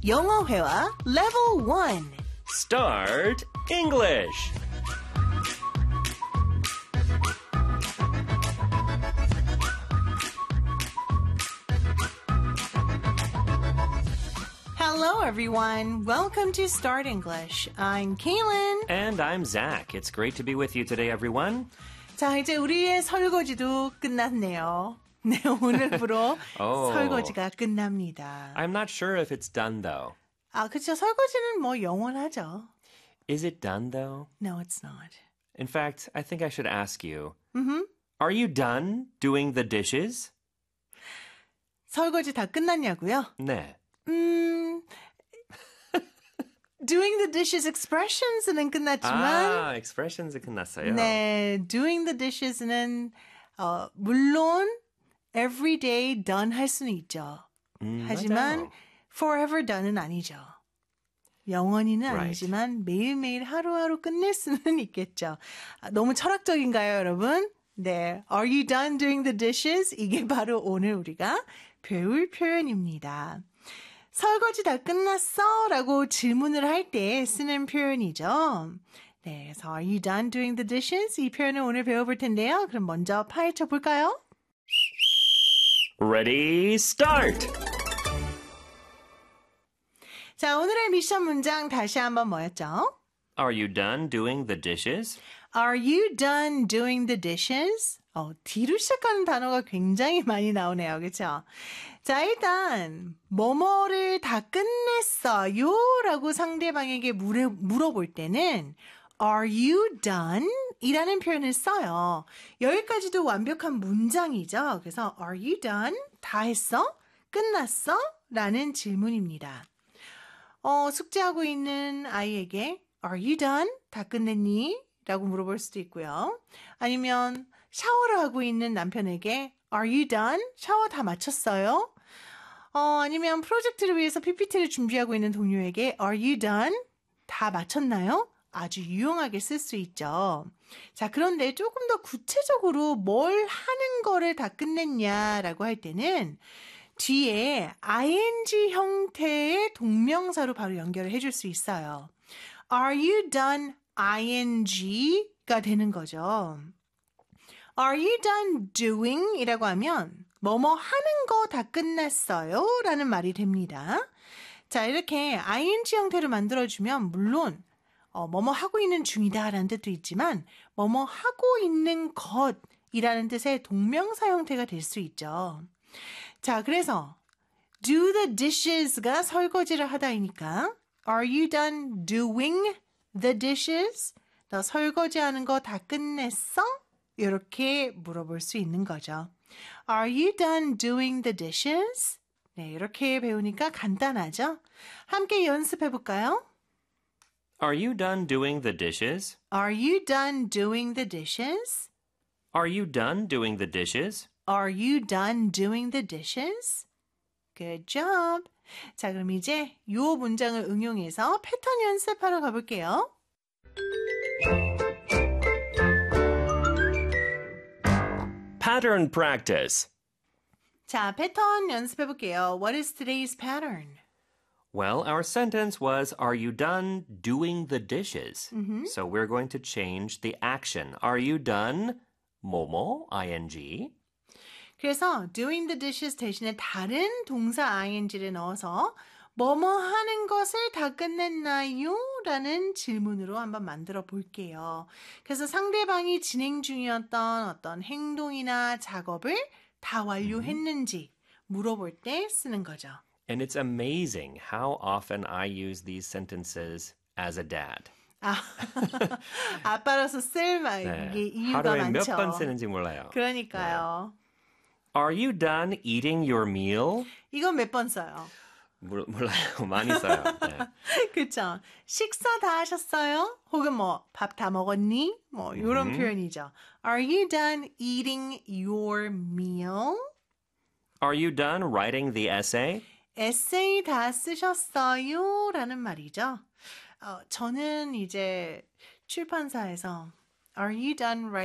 영어 회화 Level 1. Start English. Hello, everyone. Welcome to Start English. I'm Kaylin. And I'm Zach. It's great to be with you today, everyone. 자, 이제 우리의 설거지도 끝났네요. 네, 오늘부로 설거지가 끝납니다. I'm not sure if it's done, though. 아, 그렇죠. 설거지는 뭐 영원하죠. Is it done, though? No, it's not. In fact, I think I should ask you. Are you done doing the dishes? 설거지 다 끝났냐고요? 네. Doing the dishes expressions는 끝났지만 expressions은 끝났어요. 네, doing the dishes,는 물론 every day done 할 수는 있죠. 하지만 맞아요. forever done은 아니죠. 영원히는 Right. 아니지만 매일매일 하루하루 끝낼 수는 있겠죠. 너무 철학적인가요, 여러분? 네, Are you done doing the dishes? 이게 바로 오늘 우리가 배울 표현입니다. 설거지 다 끝났어? 라고 질문을 할 때 쓰는 표현이죠. 네, 그래서 Are you done doing the dishes? 이 표현을 오늘 배워볼 텐데요. 그럼 먼저 파헤쳐 볼까요? Ready, start! 자, 오늘의 미션 문장 다시 한번 뭐였죠? Are you done doing the dishes? Are you done doing the dishes? D로 시작하는 단어가 굉장히 많이 나오네요. 그렇죠? 자, 일단 뭐뭐를 다 끝냈어요? 라고 상대방에게 물어볼 때는 Are you done? 이라는 표현을 써요. 여기까지도 완벽한 문장이죠. 그래서 Are you done? 다 했어? 끝났어? 라는 질문입니다. 숙제하고 있는 아이에게 Are you done? 다 끝냈니? 라고 물어볼 수도 있고요. 아니면 샤워를 하고 있는 남편에게 Are you done? 샤워 다 마쳤어요? 아니면 프로젝트를 위해서 PPT를 준비하고 있는 동료에게 Are you done? 다 마쳤나요? 아주 유용하게 쓸 수 있죠. 자, 그런데 조금 더 구체적으로 뭘 하는 거를 다 끝냈냐라고 할 때는 뒤에 ing 형태의 동명사로 바로 연결을 해줄 수 있어요. Are you done ing가 되는 거죠. Are you done doing? 이라고 하면 뭐뭐 하는 거 다 끝났어요? 라는 말이 됩니다. 자, 이렇게 ing 형태로 만들어주면 물론 뭐뭐 하고 있는 중이다 라는 뜻도 있지만 뭐뭐 하고 있는 것이라는 뜻의 동명사 형태가 될 수 있죠. 자, 그래서 do the dishes가 설거지를 하다이니까 Are you done doing the dishes? 너 설거지하는 거 다 끝냈어? 이렇게 물어볼 수 있는 거죠. Are you done doing the dishes? 네, 이렇게 배우니까 간단하죠? 함께 연습해 볼까요? Are you done doing the dishes? Are you done doing the dishes? Are you done doing the dishes? Are you done doing the dishes? Good job. 자, 그럼 이제 이 문장을 응용해서 패턴 연습하러 가볼게요. Pattern practice. 자, 패턴 연습해 볼게요. What is today's pattern? Well, our sentence was, are you done doing the dishes? So we're going to change the action. Are you done? 뭐뭐, ing. 그래서 doing the dishes 대신에 다른 동사 ing를 넣어서 뭐뭐 하는 것을 다 끝냈나요? 라는 질문으로 한번 만들어 볼게요. 그래서 상대방이 진행 중이었던 어떤 행동이나 작업을 다 완료했는지 물어볼 때 쓰는 거죠. And it's amazing how often I use these sentences as a dad. 아빠로서 쓸 이게 이유가 하루에 많죠. 몇 번 쓰는지 몰라요. 그러니까요. Are you done eating your meal? 이건 몇 번 써요? 몰라요. 많이 써요. 네. 그렇죠. 식사 다 하셨어요? 혹은 뭐 밥 다 먹었니? 뭐 이런 표현이죠. Are you done eating your meal? Are you done writing the essay? 에세이 다 쓰셨어요? 라는 말이죠. 저는 이제 출판사에서 Are you done writing